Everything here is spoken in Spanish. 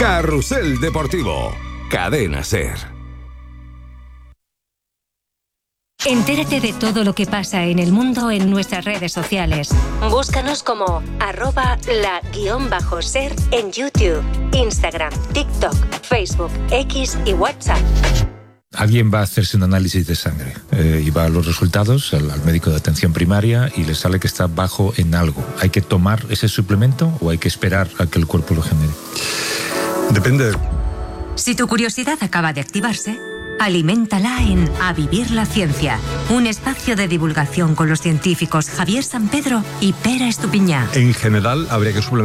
Carrusel Deportivo. Cadena SER. Entérate de todo lo que pasa en el mundo en nuestras redes sociales. Búscanos como @la_ser en YouTube, Instagram, TikTok, Facebook, X y WhatsApp. Alguien va a hacerse un análisis de sangre y va a los resultados al médico de atención primaria y le sale que está bajo en algo. ¿Hay que tomar ese suplemento o hay que esperar a que el cuerpo lo genere? Depende. Si tu curiosidad acaba de activarse, aliméntala en A Vivir la Ciencia, un espacio de divulgación con los científicos Javier San Pedro y Pera Estupiñá. En general, habría que suplementar